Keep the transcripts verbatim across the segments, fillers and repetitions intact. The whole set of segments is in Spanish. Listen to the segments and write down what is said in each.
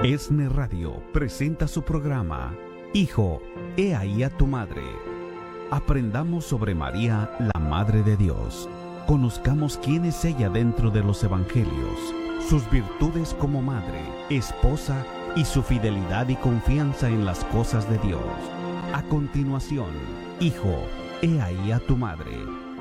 ESNE Radio presenta su programa Hijo, he ahí a tu madre. Aprendamos sobre María, la Madre de Dios. Conozcamos quién es ella dentro de los Evangelios, sus virtudes como madre, esposa y su fidelidad y confianza en las cosas de Dios. A continuación, Hijo, he ahí a tu madre.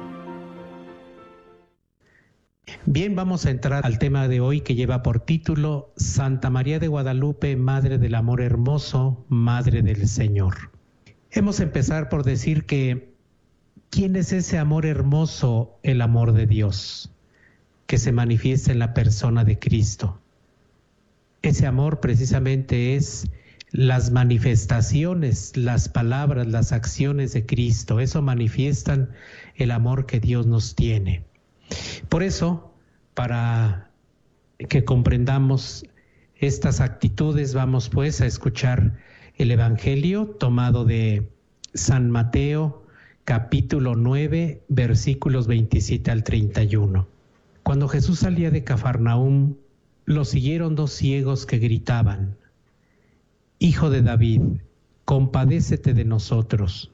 Bien, vamos a entrar al tema de hoy que lleva por título Santa María de Guadalupe, Madre del Amor Hermoso, Madre del Señor. Hemos de empezar por decir que ¿quién es ese amor hermoso? El amor de Dios, que se manifiesta en la persona de Cristo. Ese amor precisamente es las manifestaciones, las palabras, las acciones de Cristo. Eso manifiestan el amor que Dios nos tiene. Por eso, para que comprendamos estas actitudes, vamos pues a escuchar el Evangelio tomado de San Mateo, capítulo nueve, versículos veintisiete al treinta y uno. Cuando Jesús salía de Cafarnaúm, lo siguieron dos ciegos que gritaban: Hijo de David, compadécete de nosotros.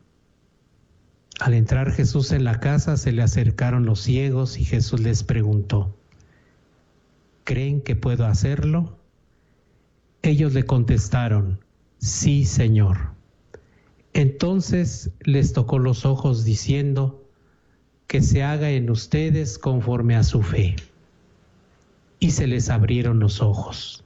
Al entrar Jesús en la casa, se le acercaron los ciegos y Jesús les preguntó: ¿creen que puedo hacerlo? Ellos le contestaron: sí, Señor. Entonces les tocó los ojos diciendo: que se haga en ustedes conforme a su fe. Y se les abrieron los ojos.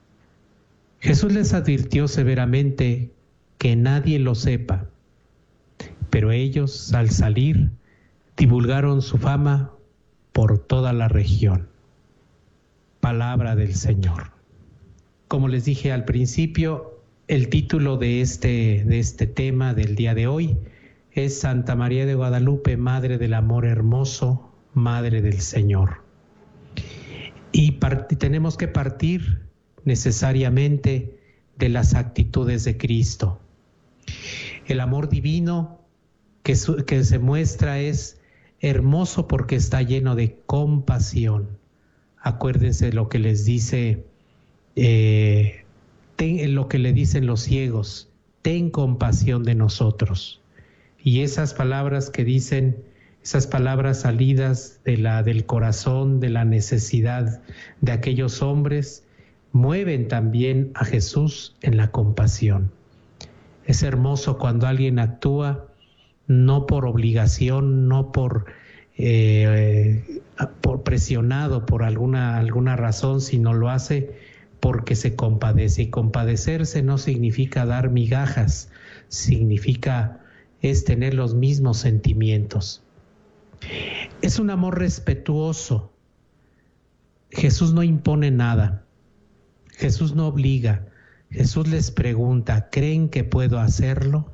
Jesús les advirtió severamente que nadie lo sepa, pero ellos, al salir, divulgaron su fama por toda la región. Palabra del Señor. Como les dije al principio, el título de este, de este tema del día de hoy es Santa María de Guadalupe, Madre del Amor Hermoso, Madre del Señor. Y part- tenemos que partir necesariamente de las actitudes de Cristo. El amor divino que, su, que se muestra es hermoso porque está lleno de compasión. Acuérdense lo que les dice, eh, ten, lo que le dicen los ciegos: ten compasión de nosotros. Y esas palabras que dicen, esas palabras salidas de la, del corazón, de la necesidad de aquellos hombres, mueven también a Jesús en la compasión. Es hermoso cuando alguien actúa no por obligación, no por, eh, por presionado por alguna, alguna razón, sino lo hace porque se compadece. Y compadecerse no significa dar migajas, significa es tener los mismos sentimientos. Es un amor respetuoso. Jesús no impone nada. Jesús no obliga. Jesús les pregunta: ¿creen que puedo hacerlo?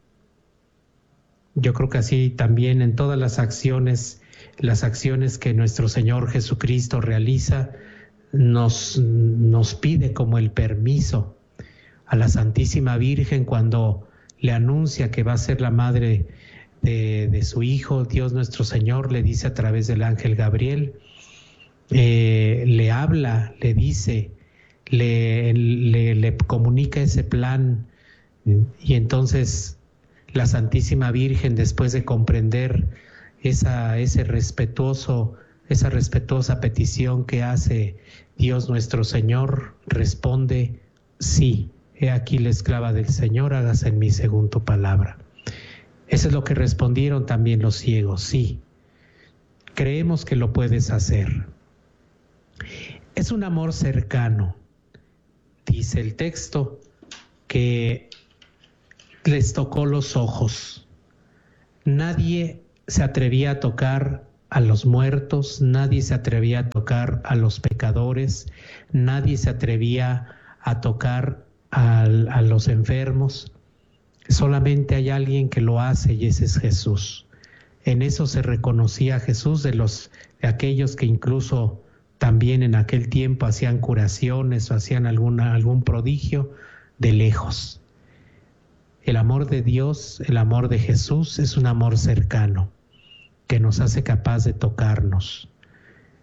Yo creo que así también en todas las acciones, las acciones que nuestro Señor Jesucristo realiza, nos, nos pide como el permiso. A la Santísima Virgen, cuando le anuncia que va a ser la madre de, de su Hijo, Dios nuestro Señor le dice a través del ángel Gabriel, eh, le habla, le dice, le, le, le comunica ese plan, y entonces la Santísima Virgen, después de comprender esa, ese respetuoso, esa respetuosa petición que hace Dios nuestro Señor, responde: sí, he aquí la esclava del Señor, hágase en mí según tu palabra. Eso es lo que respondieron también los ciegos: sí, creemos que lo puedes hacer. Es un amor cercano. Dice el texto que les tocó los ojos. Nadie se atrevía a tocar a los muertos, nadie se atrevía a tocar a los pecadores, nadie se atrevía a tocar a, a los enfermos. Solamente hay alguien que lo hace, y ese es Jesús. En eso se reconocía a Jesús de, los, de aquellos que incluso también en aquel tiempo hacían curaciones o hacían alguna, algún prodigio de lejos. El amor de Dios, el amor de Jesús es un amor cercano que nos hace capaz de tocarnos.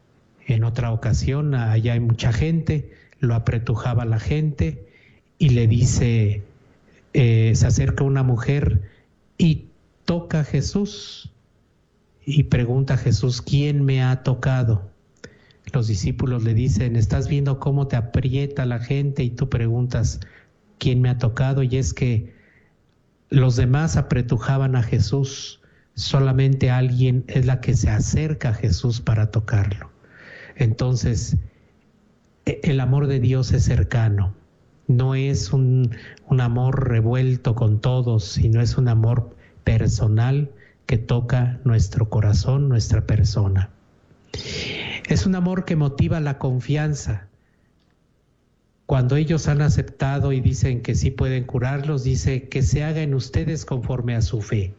En otra ocasión, allá hay mucha gente, lo apretujaba la gente y le dice, eh, se acerca una mujer y toca a Jesús y pregunta a Jesús, ¿quién me ha tocado? Los discípulos le dicen, estás viendo cómo te aprieta la gente y tú preguntas, ¿quién me ha tocado? Y es que los demás apretujaban a Jesús, solamente alguien es la que se acerca a Jesús para tocarlo. Entonces, el amor de Dios es cercano, no es un, un amor revuelto con todos, sino es un amor personal que toca nuestro corazón, nuestra persona. Es un amor que motiva la confianza. Cuando ellos han aceptado y dicen que sí pueden curarlos, dice que se haga en ustedes conforme a su fe.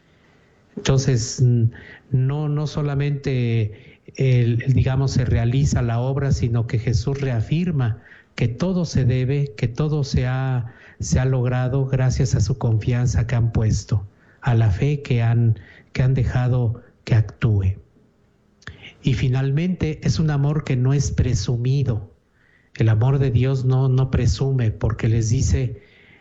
Entonces, no, no solamente, el, el, digamos, se realiza la obra, sino que Jesús reafirma que todo se debe, que todo se ha, se ha logrado gracias a su confianza que han puesto, a la fe que han, que han dejado que actúe. Y finalmente es un amor que no es presumido. El amor de Dios no, no presume, porque les dice,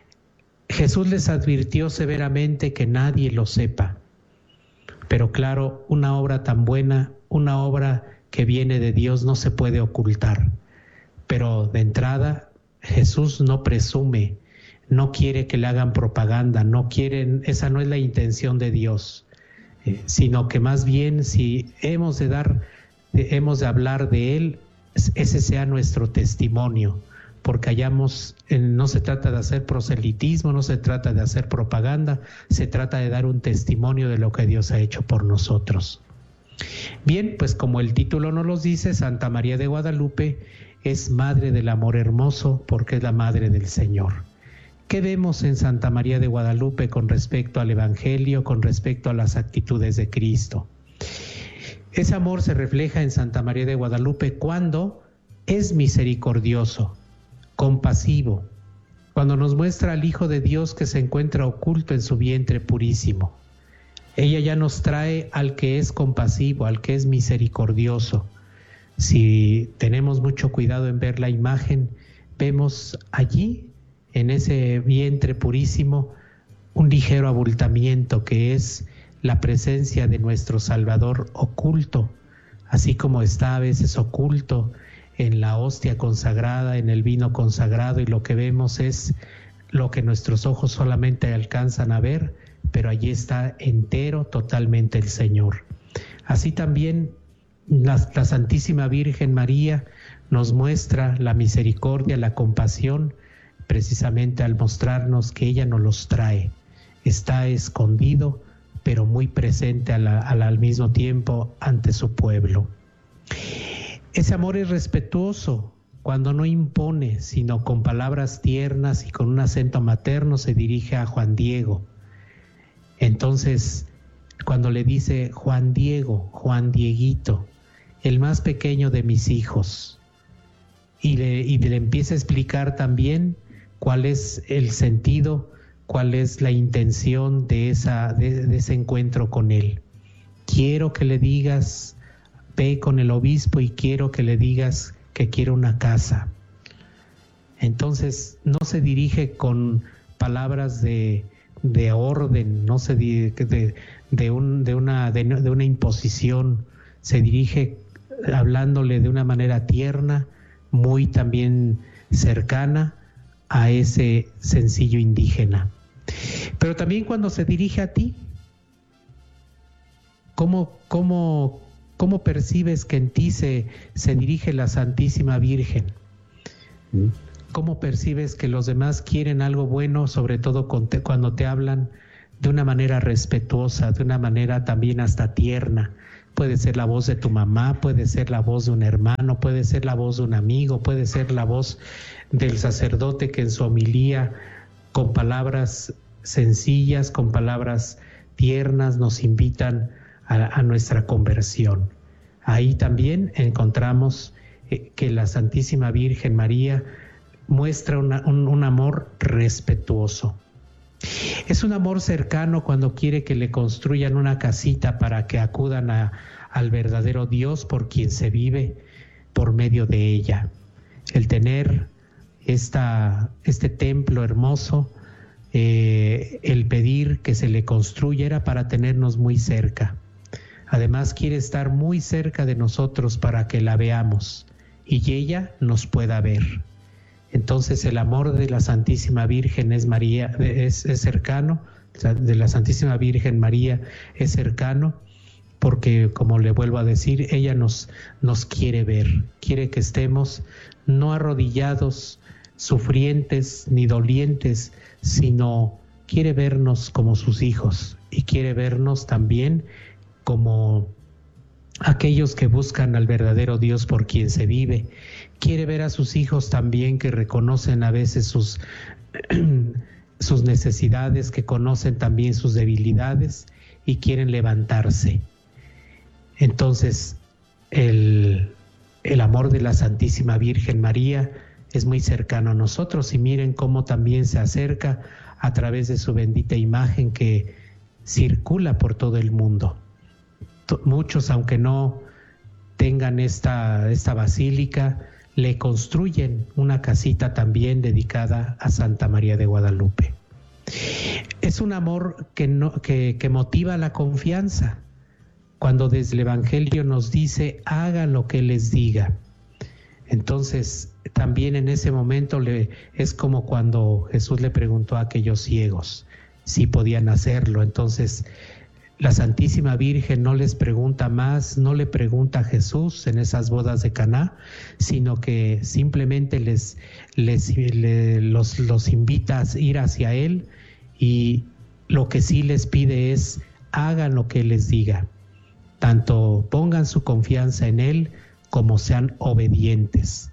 Jesús les advirtió severamente que nadie lo sepa. Pero claro, una obra tan buena, una obra que viene de Dios no se puede ocultar. Pero de entrada, Jesús no presume, no quiere que le hagan propaganda, no quieren, esa no es la intención de Dios, eh, sino que más bien si hemos de dar, eh, hemos de hablar de Él, ese sea nuestro testimonio, porque hayamos, eh, no se trata de hacer proselitismo, no se trata de hacer propaganda, se trata de dar un testimonio de lo que Dios ha hecho por nosotros. Bien, pues como el título nos lo dice, Santa María de Guadalupe es Madre del Amor Hermoso porque es la Madre del Señor. ¿Qué vemos en Santa María de Guadalupe con respecto al Evangelio, con respecto a las actitudes de Cristo? Ese amor se refleja en Santa María de Guadalupe cuando es misericordioso, compasivo, cuando nos muestra al Hijo de Dios que se encuentra oculto en su vientre purísimo. Ella ya nos trae al que es compasivo, al que es misericordioso. Si tenemos mucho cuidado en ver la imagen, vemos allí, en ese vientre purísimo, un ligero abultamiento que es la presencia de nuestro Salvador oculto, así como está a veces oculto en la hostia consagrada, en el vino consagrado, y lo que vemos es lo que nuestros ojos solamente alcanzan a ver, pero allí está entero totalmente el Señor. Así también la, la Santísima Virgen María nos muestra la misericordia, la compasión, precisamente al mostrarnos que ella nos los trae. Está escondido, pero muy presente a la, a la, al mismo tiempo ante su pueblo. Ese amor es respetuoso, cuando no impone, sino con palabras tiernas y con un acento materno se dirige a Juan Diego. Entonces, cuando le dice Juan Diego, Juan Dieguito, el más pequeño de mis hijos, y le, y le empieza a explicar también cuál es el sentido, cuál es la intención de, esa, de, de ese encuentro con él. Quiero que le digas, ve con el obispo y quiero que le digas que quiero una casa. Entonces no se dirige con palabras de, de orden, no se dirige de, de, un, de, una, de, de una imposición, se dirige hablándole de una manera tierna, muy también cercana a ese sencillo indígena. Pero también cuando se dirige a ti, ¿cómo, cómo, cómo percibes que en ti se, se dirige la Santísima Virgen? ¿Cómo percibes que los demás quieren algo bueno, sobre todo cuando te hablan de una manera respetuosa, de una manera también hasta tierna? Puede ser la voz de tu mamá, puede ser la voz de un hermano, puede ser la voz de un amigo, puede ser la voz del sacerdote que en su homilía, con palabras sencillas, con palabras tiernas, nos invitan a, a nuestra conversión. Ahí también encontramos eh, que la Santísima Virgen María muestra una, un, un amor respetuoso. Es un amor cercano cuando quiere que le construyan una casita para que acudan a, al verdadero Dios por quien se vive. por medio de ella. El tener esta, este templo hermoso, eh, el pedir que se le construya era para tenernos muy cerca. Además quiere estar muy cerca de nosotros para que la veamos y ella nos pueda ver. Entonces el amor de la Santísima Virgen es María, es, es cercano, de la Santísima Virgen María es cercano, porque como le vuelvo a decir, ella nos, nos quiere ver, quiere que estemos no arrodillados, sufrientes ni dolientes, sino quiere vernos como sus hijos y quiere vernos también como aquellos que buscan al verdadero Dios por quien se vive. Quiere ver a sus hijos también que reconocen a veces sus, sus necesidades, que conocen también sus debilidades y quieren levantarse. Entonces, el, el amor de la Santísima Virgen María es muy cercano a nosotros y miren cómo también se acerca a través de su bendita imagen que circula por todo el mundo. Muchos, aunque no tengan esta, esta basílica, le construyen una casita también dedicada a Santa María de Guadalupe. Es un amor que, no, que, que motiva la confianza. Cuando desde el Evangelio nos dice, hagan lo que les diga. Entonces, también en ese momento le, es como cuando Jesús le preguntó a aquellos ciegos si podían hacerlo. Entonces, la Santísima Virgen no les pregunta más, no le pregunta a Jesús en esas bodas de Caná, sino que simplemente les, les, les los, los invita a ir hacia Él y lo que sí les pide es hagan lo que Él les diga. Tanto pongan su confianza en Él como sean obedientes.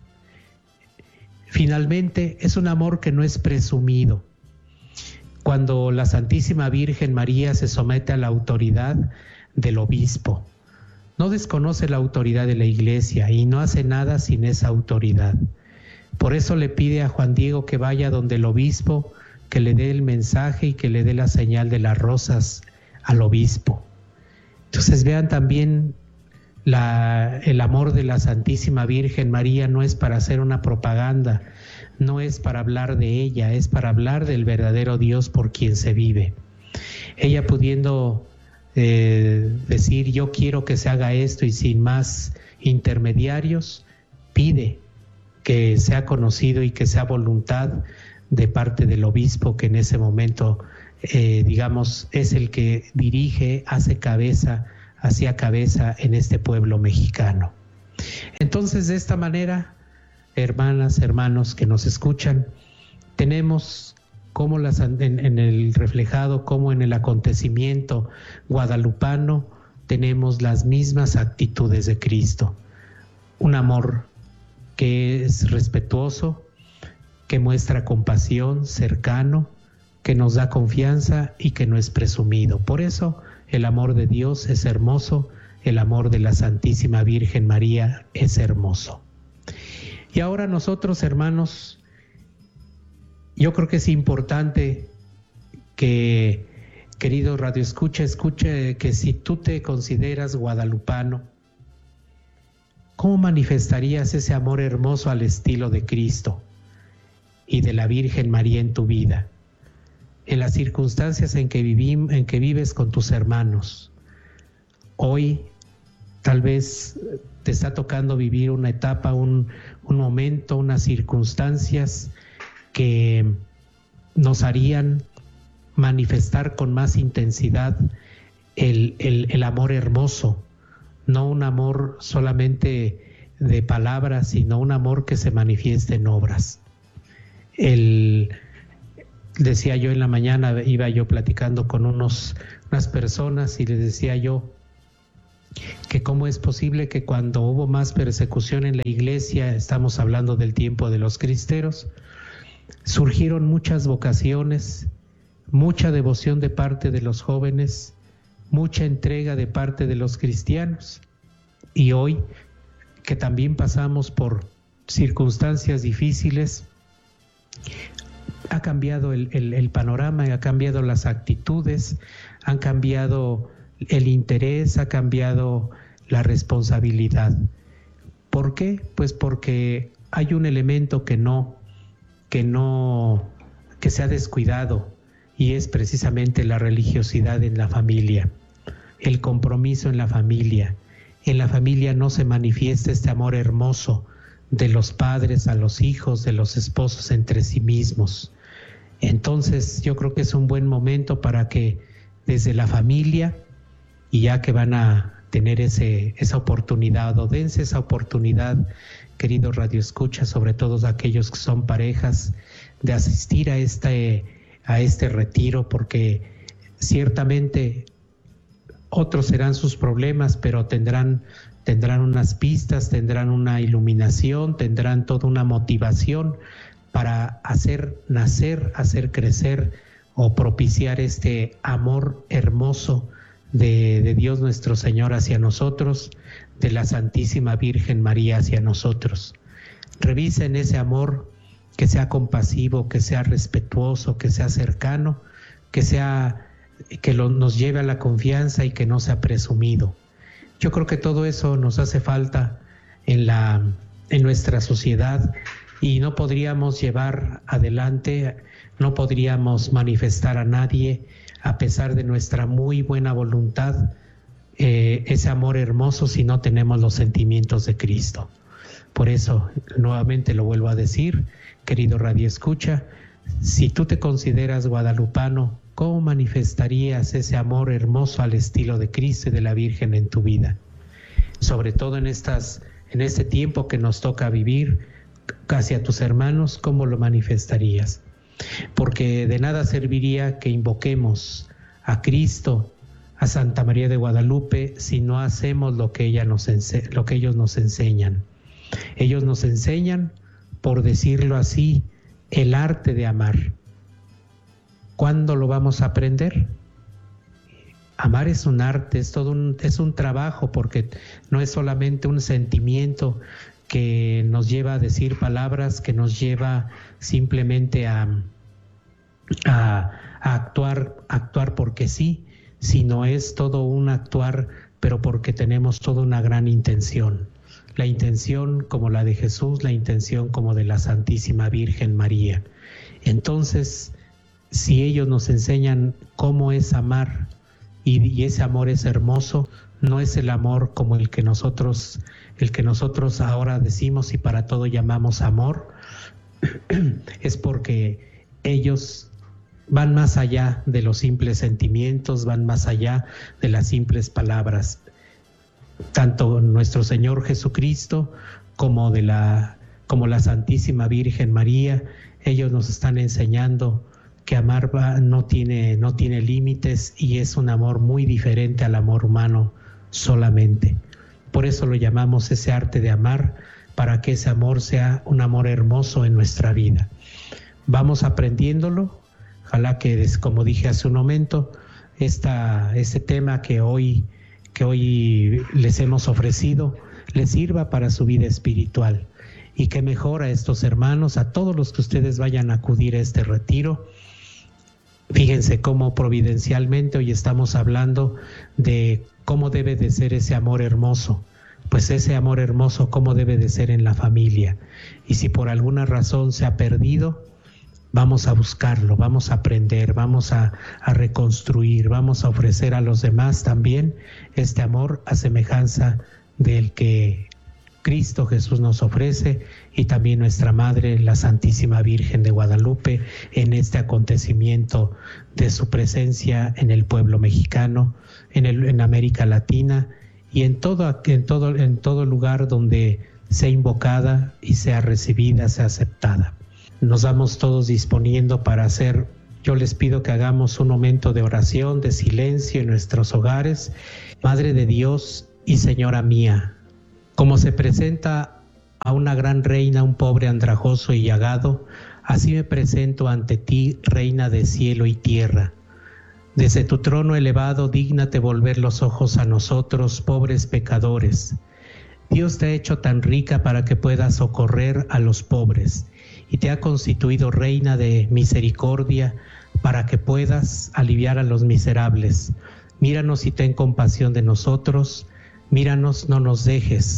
Finalmente, es un amor que no es presumido. Cuando la Santísima Virgen María se somete a la autoridad del obispo, no desconoce la autoridad de la Iglesia y no hace nada sin esa autoridad. Por eso le pide a Juan Diego que vaya donde el obispo, que le dé el mensaje y que le dé la señal de las rosas al obispo. Entonces vean también la, el amor de la Santísima Virgen María no es para hacer una propaganda, no es para hablar de ella, es para hablar del verdadero Dios por quien se vive. Ella pudiendo eh, decir yo quiero que se haga esto y sin más intermediarios, pide que sea conocido y que sea voluntad de parte del obispo que en ese momento eh, digamos es el que dirige, hace cabeza, hacía cabeza en este pueblo mexicano. Entonces de esta manera, hermanas, hermanos que nos escuchan, tenemos como las, en, en el reflejado, como en el acontecimiento guadalupano, tenemos las mismas actitudes de Cristo. Un amor que es respetuoso, que muestra compasión, cercano, que nos da confianza y que no es presumido. Por eso el amor de Dios es hermoso, el amor de la Santísima Virgen María es hermoso. Y ahora nosotros, hermanos, yo creo que es importante que, querido Radio Escucha, escuche que si tú te consideras guadalupano, ¿cómo manifestarías ese amor hermoso al estilo de Cristo y de la Virgen María en tu vida? En las circunstancias en que, viví, en que vives con tus hermanos. Hoy tal vez te está tocando vivir una etapa, un, un momento, unas circunstancias que nos harían manifestar con más intensidad el, el, el amor hermoso, no un amor solamente de palabras, sino un amor que se manifieste en obras. El, decía yo en la mañana, iba yo platicando con unos, unas personas y les decía yo que cómo es posible que cuando hubo más persecución en la iglesia, estamos hablando del tiempo de los cristeros, surgieron muchas vocaciones, mucha devoción de parte de los jóvenes, mucha entrega de parte de los cristianos. Y hoy, que también pasamos por circunstancias difíciles, ha cambiado el, el, el panorama, ha cambiado las actitudes, han cambiado el interés, ha cambiado la responsabilidad. ¿Por qué? Pues porque hay un elemento que no, que no, que se ha descuidado, y es precisamente la religiosidad en la familia, el compromiso en la familia. En la familia no se manifiesta este amor hermoso de los padres a los hijos, de los esposos entre sí mismos. Entonces yo creo que es un buen momento para que desde la familia, y ya que van a tener ese, esa oportunidad, o dense esa oportunidad, queridos radioescuchas, sobre todo aquellos que son parejas, de asistir a este, a este retiro, porque ciertamente otros serán sus problemas, pero tendrán, tendrán unas pistas, tendrán una iluminación, tendrán toda una motivación para hacer nacer, hacer crecer o propiciar este amor hermoso de, de Dios nuestro Señor hacia nosotros, de la Santísima Virgen María hacia nosotros. Revisen ese amor, que sea compasivo, que sea respetuoso, que sea cercano, que sea, que lo, nos lleve a la confianza y que no sea presumido. Yo creo que todo eso nos hace falta en la, en nuestra sociedad, y no podríamos llevar adelante, no podríamos manifestar a nadie, a pesar de nuestra muy buena voluntad, eh, ese amor hermoso si no tenemos los sentimientos de Cristo. Por eso, nuevamente lo vuelvo a decir, querido radioescucha, si tú te consideras guadalupano, ¿cómo manifestarías ese amor hermoso al estilo de Cristo y de la Virgen en tu vida? Sobre todo en, estas, en este tiempo que nos toca vivir, casi a tus hermanos, ¿cómo lo manifestarías? Porque de nada serviría que invoquemos a Cristo, a Santa María de Guadalupe, si no hacemos lo que, ella nos ense- lo que ellos nos enseñan. Ellos nos enseñan, por decirlo así, el arte de amar. ¿Cuándo lo vamos a aprender? Amar es un arte, es todo un, es un trabajo, porque no es solamente un sentimiento que nos lleva a decir palabras, que nos lleva simplemente a, a, a actuar, actuar porque sí, sino es todo un actuar, pero porque tenemos toda una gran intención. La intención como la de Jesús, la intención como de la Santísima Virgen María. Entonces, si ellos nos enseñan cómo es amar, y, y ese amor es hermoso, no es el amor como el que nosotros, el que nosotros ahora decimos y para todo llamamos amor, es porque ellos van más allá de los simples sentimientos, van más allá de las simples palabras. Tanto nuestro Señor Jesucristo como de la, como la Santísima Virgen María, ellos nos están enseñando que amar va, no tiene, no tiene límites, y es un amor muy diferente al amor humano solamente. Por eso lo llamamos ese arte de amar, para que ese amor sea un amor hermoso en nuestra vida. Vamos aprendiéndolo. Ojalá que, como dije hace un momento, esta, este tema que hoy, que hoy les hemos ofrecido les sirva para su vida espiritual. Y que mejor a estos hermanos, a todos los que ustedes vayan a acudir a este retiro. Fíjense cómo providencialmente hoy estamos hablando de cómo debe de ser ese amor hermoso. Pues ese amor hermoso, cómo debe de ser en la familia. Y si por alguna razón se ha perdido, vamos a buscarlo, vamos a aprender, vamos a, a reconstruir, vamos a ofrecer a los demás también este amor a semejanza del que Cristo Jesús nos ofrece, y también nuestra Madre, la Santísima Virgen de Guadalupe, en este acontecimiento de su presencia en el pueblo mexicano, en, el, en América Latina, y en todo, en, todo, en todo lugar donde sea invocada y sea recibida, sea aceptada. Nos vamos todos disponiendo para hacer, yo les pido que hagamos un momento de oración, de silencio en nuestros hogares. Madre de Dios y Señora mía, como se presenta a una gran reina un pobre andrajoso y llagado, así me presento ante ti, Reina de cielo y tierra. Desde tu trono elevado, dígnate volver los ojos a nosotros, pobres pecadores. Dios te ha hecho tan rica para que puedas socorrer a los pobres, y te ha constituido reina de misericordia para que puedas aliviar a los miserables. Míranos y ten compasión de nosotros, míranos, no nos dejes,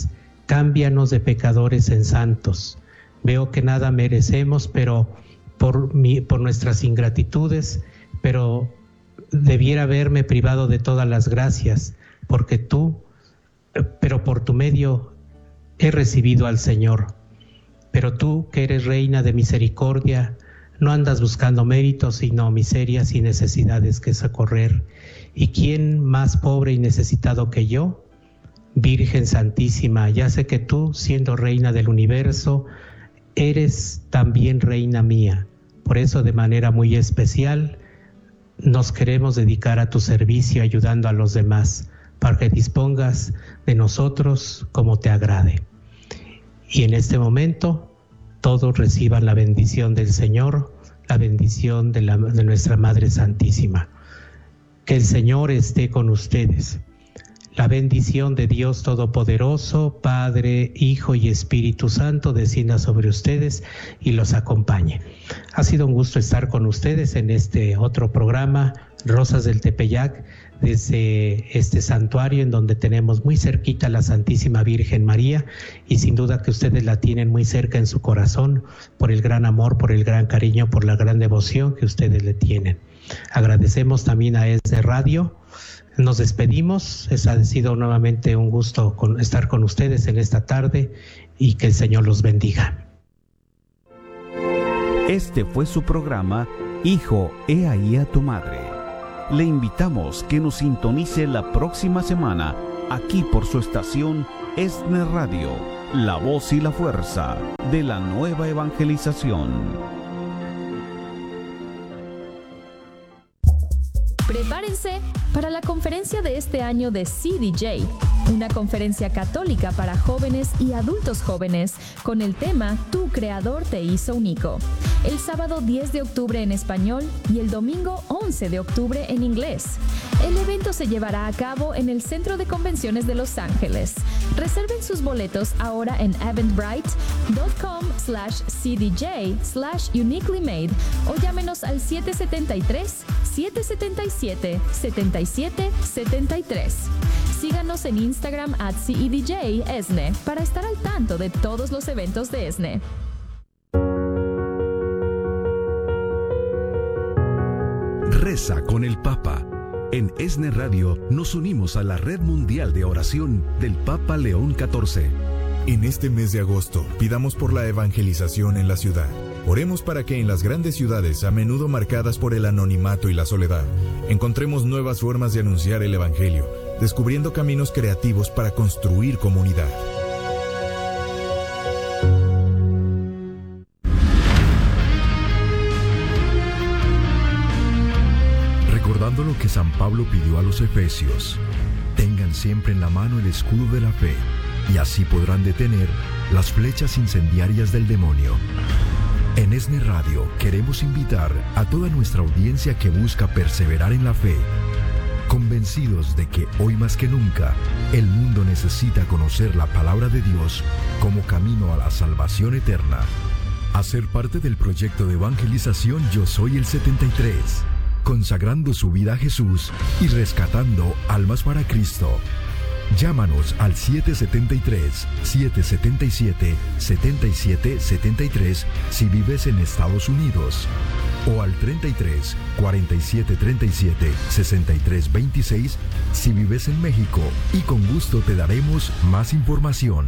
cámbianos de pecadores en santos. Veo que nada merecemos, pero por, mi, por nuestras ingratitudes, pero debiera haberme privado de todas las gracias, porque tú, pero por tu medio he recibido al Señor. Pero tú, que eres reina de misericordia, no andas buscando méritos, sino miserias y necesidades que socorrer. ¿Y quién más pobre y necesitado que yo? Virgen Santísima, ya sé que tú, siendo reina del universo, eres también reina mía. Por eso, de manera muy especial, nos queremos dedicar a tu servicio, ayudando a los demás, para que dispongas de nosotros como te agrade. Y en este momento, todos reciban la bendición del Señor, la bendición de, la, de nuestra Madre Santísima. Que el Señor esté con ustedes. La bendición de Dios Todopoderoso, Padre, Hijo y Espíritu Santo, descienda sobre ustedes y los acompañe. Ha sido un gusto estar con ustedes en este otro programa, Rosas del Tepeyac, desde este santuario en donde tenemos muy cerquita a la Santísima Virgen María, y sin duda que ustedes la tienen muy cerca en su corazón por el gran amor, por el gran cariño, por la gran devoción que ustedes le tienen. Agradecemos también a ESNE Radio. Nos despedimos. Es, ha sido nuevamente un gusto con, estar con ustedes en esta tarde, y que el Señor los bendiga. Este fue su programa Hijo, he ahí a tu madre. Le invitamos que nos sintonice la próxima semana aquí por su estación ESNE Radio, la voz y la fuerza de la nueva evangelización. Prepárense para la conferencia de este año de C D J, una conferencia católica para jóvenes y adultos jóvenes con el tema Tu Creador te hizo único. El sábado diez de octubre en español y el domingo once de octubre en inglés. El evento se llevará a cabo en el Centro de Convenciones de Los Ángeles. Reserven sus boletos ahora en eventbrite.com slash cdj slash uniquely made o llámenos al siete siete tres, siete siete siete, siete siete siete tres. Síganos en Instagram at C E D J ESNE para estar al tanto de todos los eventos de ESNE. Reza con el Papa. En ESNE Radio nos unimos a la Red Mundial de Oración del Papa León catorce. En este mes de agosto, pidamos por la evangelización en la ciudad. Oremos para que en las grandes ciudades, a menudo marcadas por el anonimato y la soledad, encontremos nuevas formas de anunciar el Evangelio, descubriendo caminos creativos para construir comunidad. Recordando lo que San Pablo pidió a los efesios, tengan siempre en la mano el escudo de la fe, y así podrán detener las flechas incendiarias del demonio. En ESNE Radio queremos invitar a toda nuestra audiencia que busca perseverar en la fe, convencidos de que hoy más que nunca el mundo necesita conocer la palabra de Dios como camino a la salvación eterna. A ser parte del proyecto de evangelización Yo Soy el setenta y tres, consagrando su vida a Jesús y rescatando almas para Cristo. Llámanos al siete siete tres, siete siete siete, siete siete siete tres si vives en Estados Unidos, o al treinta y tres, cuarenta y siete treinta y siete, sesenta y tres veintiséis si vives en México, y con gusto te daremos más información.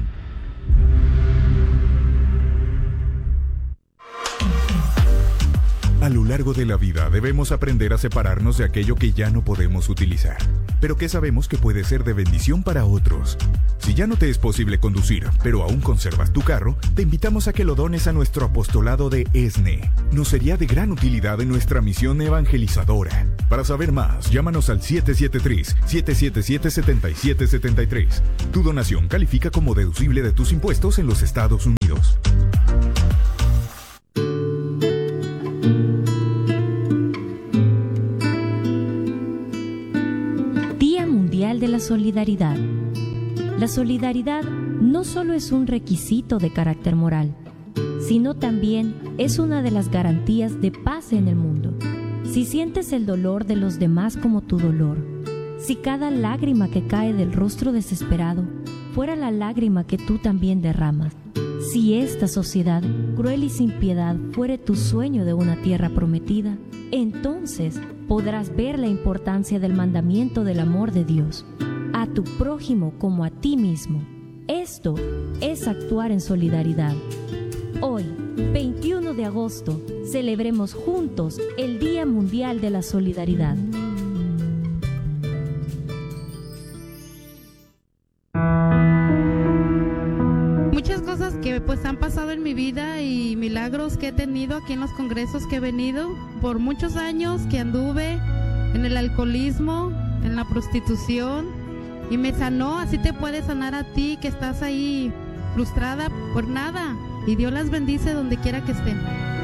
A lo largo de la vida debemos aprender a separarnos de aquello que ya no podemos utilizar, pero que sabemos que puede ser de bendición para otros. Si ya no te es posible conducir, pero aún conservas tu carro, te invitamos a que lo dones a nuestro apostolado de ESNE. Nos sería de gran utilidad en nuestra misión evangelizadora. Para saber más, llámanos al siete siete tres, siete siete siete, siete siete siete tres. Tu donación califica como deducible de tus impuestos en los Estados Unidos. De la solidaridad. La solidaridad no solo es un requisito de carácter moral, sino también es una de las garantías de paz en el mundo. Si sientes el dolor de los demás como tu dolor, si cada lágrima que cae del rostro desesperado fuera la lágrima que tú también derramas. Si esta sociedad cruel y sin piedad fuere tu sueño de una tierra prometida, entonces podrás ver la importancia del mandamiento del amor de Dios, a tu prójimo como a ti mismo. Esto es actuar en solidaridad. Hoy, veintiuno de agosto, celebremos juntos el Día Mundial de la Solidaridad. Muchas cosas que pues han pasado en mi vida y milagros que he tenido aquí en los congresos que he venido. Por muchos años que anduve en el alcoholismo, en la prostitución, y me sanó. Así te puede sanar a ti que estás ahí frustrada por nada, y Dios las bendice donde quiera que estén.